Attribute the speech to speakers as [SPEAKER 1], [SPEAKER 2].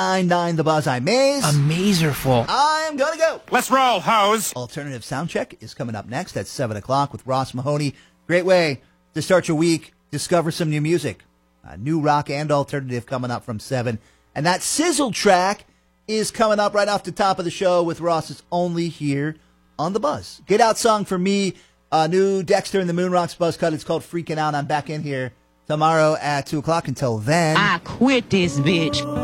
[SPEAKER 1] 99 The Buzz. I'm Maze.
[SPEAKER 2] Amazerful.
[SPEAKER 1] I'm gonna go.
[SPEAKER 3] Let's roll, hoes.
[SPEAKER 1] Alternative Soundcheck is coming up next at 7 o'clock with Ross Mahoney. Great way to start your week. Discover some new music. New rock and alternative coming up from 7. And that Sizzle track is coming up right off the top of the show with Ross. It's only here on The Buzz. Get Out song for me. New Dexter and the Moon Rocks buzz cut. It's called Freaking Out. I'm back in here tomorrow at 2 o'clock. Until then,
[SPEAKER 4] I quit this bitch.